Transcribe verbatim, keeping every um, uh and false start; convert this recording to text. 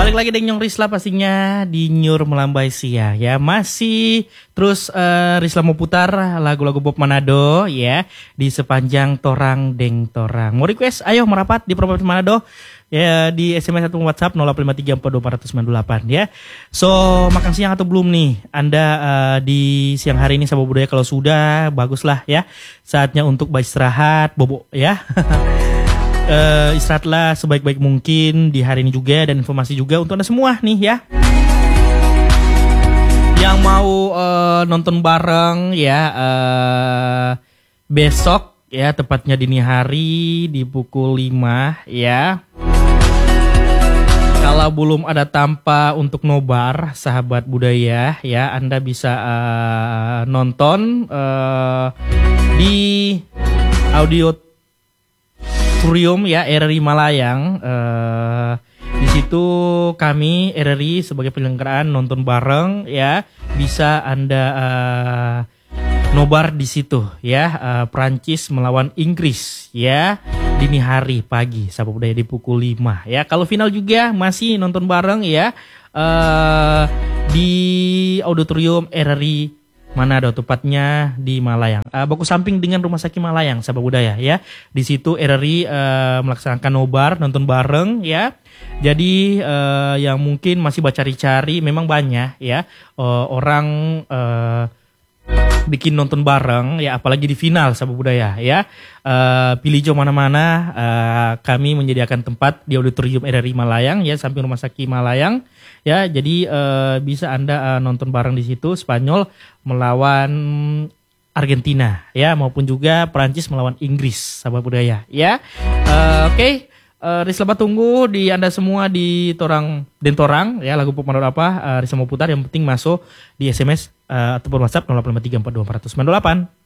Balik lagi dengan Risla pastinya di Nyur Melambai Sia ya. Masih terus uh, Risla mau putar lagu-lagu Bob Manado ya di sepanjang Torang Deng Torang. Mau request ayo merapat di Provinsi Manado ya di S M S atau WhatsApp nol delapan lima tiga empat dua empat sembilan delapan ya. So makan siang atau belum nih Anda uh, di siang hari ini sahabat budaya? Kalau sudah baguslah ya. Saatnya untuk beristirahat bobo ya. Uh, istirahatlah sebaik-baik mungkin di hari ini juga, dan informasi juga untuk Anda semua nih ya yang mau uh, nonton bareng ya uh, besok ya, tepatnya dini hari di pukul lima ya. Kalau belum ada tampa untuk nobar sahabat budaya ya, Anda bisa uh, nonton uh, di audio Auditorium ya R R I Malayang. Uh, di situ kami R R I sebagai penyelenggaraan nonton bareng ya. Bisa Anda uh, nobar di situ ya. Uh, Prancis melawan Inggris ya. Dini hari pagi sahabat budaya di pukul lima ya. Kalau final juga masih nonton bareng ya. Uh, di Auditorium R R I Manado, tepatnya di Malayang. Uh, baku samping dengan Rumah Sakit Malayang, sahabat budaya ya. Di situ R R I uh, melaksanakan nobar, nonton bareng ya. Jadi uh, yang mungkin masih cari-cari, memang banyak ya uh, orang uh, bikin nonton bareng ya, apalagi di final sahabat budaya ya. Uh, pilih jauh mana-mana, uh, kami menyediakan tempat di Auditorium R R I Malayang ya, samping Rumah Sakit Malayang. Ya, jadi uh, bisa Anda uh, nonton bareng di situ. Spanyol melawan Argentina ya, maupun juga Perancis melawan Inggris sahabat budaya ya. Uh, Oke, okay. uh, Risla tunggu di Anda semua di Torang Den Torang ya, lagu Pop Manado apa uh, Risla mau putar, yang penting masuk di S M S uh, ataupun WhatsApp nol delapan lima tiga empat dua empat sembilan delapan.